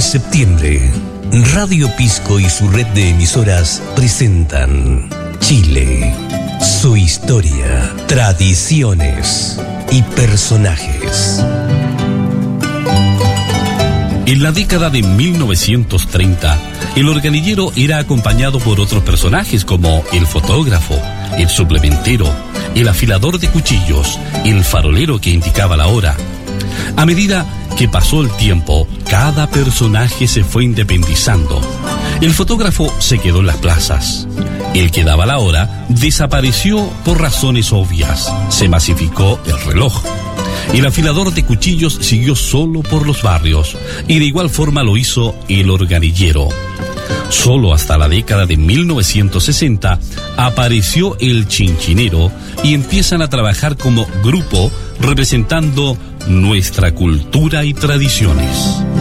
septiembre, Radio Pisco y su red de emisoras presentan Chile, su historia, tradiciones y personajes. En la década de 1930, el organillero era acompañado por otros personajes como el fotógrafo, el suplementero, el afilador de cuchillos, el farolero que indicaba la hora. A medida que pasó el tiempo, cada personaje se fue independizando. El fotógrafo se quedó en las plazas. El que daba la hora desapareció por razones obvias. Se masificó el reloj. El afilador de cuchillos siguió solo por los barrios, y de igual forma lo hizo el organillero. Solo hasta la década de 1960 apareció el chinchinero y empiezan a trabajar como grupo representando nuestra cultura y tradiciones.